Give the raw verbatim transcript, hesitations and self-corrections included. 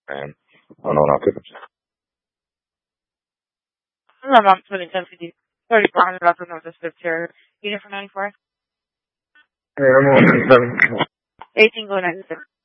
and oh no, not fifty percent. No, mom's really ten fifty. thirty-four hundred dollars no just fifty here. Unit for ninety-four. Hey, I'm on seven. eighteen go ninety-six.